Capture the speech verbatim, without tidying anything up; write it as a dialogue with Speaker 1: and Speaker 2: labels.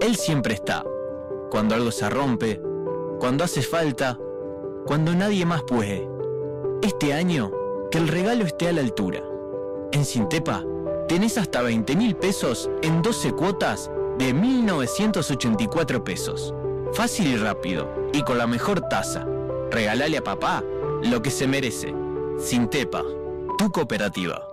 Speaker 1: Él siempre está. Cuando algo se rompe, cuando hace falta, cuando nadie más puede. Este año, que el regalo esté a la altura. En Sintepa, tenés hasta veinte mil pesos en doce cuotas de mil novecientos ochenta y cuatro pesos. Fácil y rápido, y con la mejor tasa. Regalale a papá lo que se merece. Sintepa, tu cooperativa.